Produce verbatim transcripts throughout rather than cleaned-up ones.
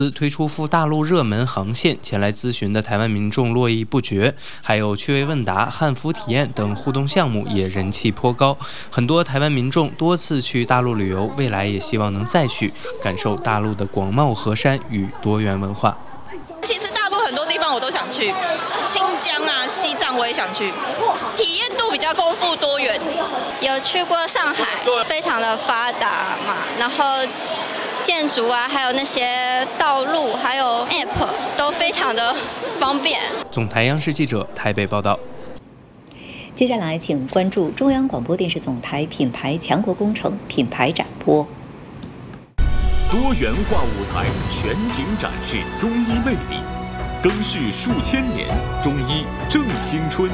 推出赴大陆热门航线，前来咨询的台湾民众络绎不绝，还有趣味问答、汉服体验等互动项目也人气颇高。很多台湾民众多次去大陆旅游，未来也希望能再去，感受大陆的广袤河山与多元文化。 其实大陆很多地方我都想去，新疆啊、西藏我也想去，体验度比较丰富多元。 有去过上海，非常的发达嘛，然后建筑啊，还有那些道路，还有 App 都非常的方便。 总台央视记者台北报道。 接下来，请关注中央广播电视总台品牌强国工程品牌展播。 多元化舞台全景展示中医魅力，更续数千年，中医正青春。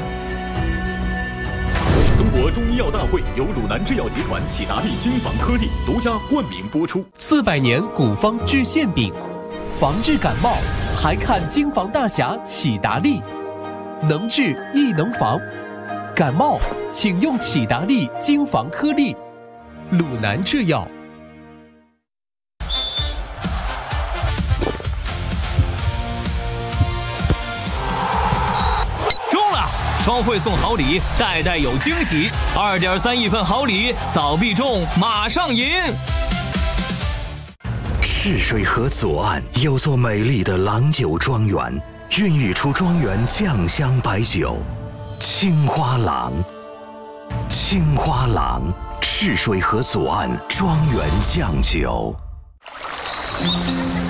中国中医药大会由鲁南制药集团启达利金防颗粒独家冠名播出。 四百年古方治馅饼，防治感冒还看金防大侠启达利，能治亦能防。感冒请用启达利金防颗粒，鲁南制药。 双汇送好礼，代代有惊喜。二点三亿份好礼，扫必中，马上赢！ 泗水河左岸有座美丽的郎酒庄园，孕育出庄园酱香白酒——青花郎。青花郎，泗水河左岸庄园酱酒。